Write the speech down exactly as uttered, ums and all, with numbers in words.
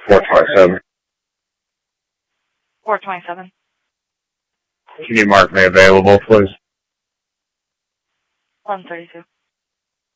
four twenty-seven. four twenty-seven. Can you mark me available, please? eleven thirty-two.